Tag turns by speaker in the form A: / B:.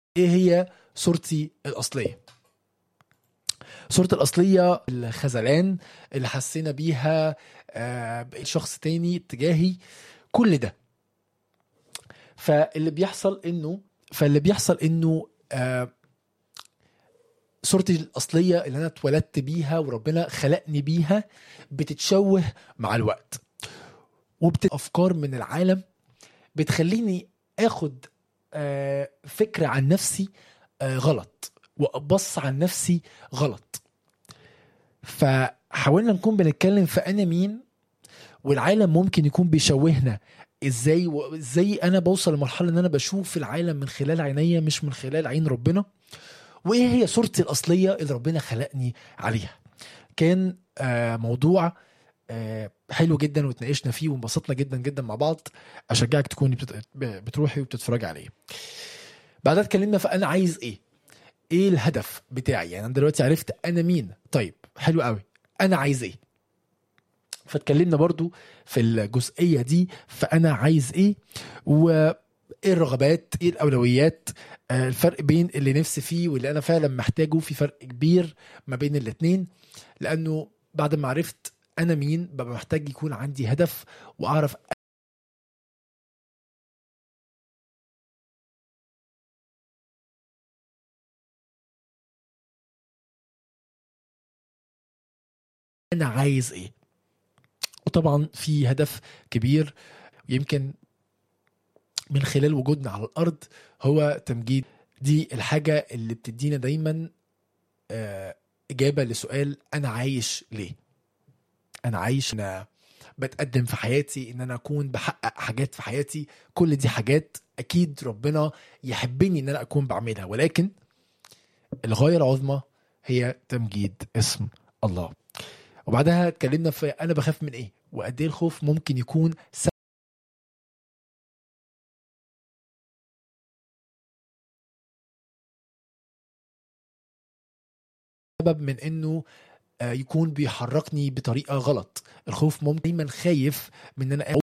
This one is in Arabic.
A: ايه هي صورتي الاصليه؟ صورتي الاصليه الخذلان اللي حسينا بيها شخص تاني تجاهي، كل ده. فاللي بيحصل انه صورتي الاصليه اللي انا اتولدت بيها وربنا خلقني بيها بتتشوه مع الوقت، افكار من العالم بتخليني اخد فكره عن نفسي غلط، وابص عن نفسي غلط. فحاولنا نكون بنتكلم في انا مين، والعالم ممكن يكون بيشوهنا ازاي، وازاي انا بوصل لمرحله ان انا بشوف العالم من خلال عينيا مش من خلال عين ربنا، وايه هي صورتي الاصليه اللي ربنا خلقني عليها. كان موضوع حلو جدا واتناقشنا فيه وانبسطنا جدا جدا مع بعض. اشجعك تكوني بتروحي وبتتفرجي عليه. بعدها اتكلمنا في انا عايز ايه الهدف بتاعي. يعني انا دلوقتي عرفت انا مين، طيب حلو قوي، انا عايز ايه؟ فاتكلمنا برضو في الجزئية دي، فانا عايز ايه، وايه الرغبات، ايه الاولويات، الفرق بين اللي نفسي فيه واللي انا فعلا محتاجه. في فرق كبير ما بين الاتنين، لانه بعد ما عرفت انا مين ببقى محتاج يكون عندي هدف، واعرف انا عايز ايه. وطبعا في هدف كبير يمكن من خلال وجودنا على الارض هو تمجيد. دي الحاجة اللي بتدينا دايما اجابة لسؤال انا عايش ليه. انا عايش، انا بتقدم في حياتي ان انا اكون بحقق حاجات في حياتي، كل دي حاجات اكيد ربنا يحبني ان انا اكون بعملها، ولكن الغاية العظمى هي تمجيد اسم الله. وبعدها اتكلمنا في انا بخاف من ايه، وقد ايه الخوف ممكن يكون سبب من انه يكون بيحركني بطريقة غلط. الخوف ممكن دايما خايف من ان انا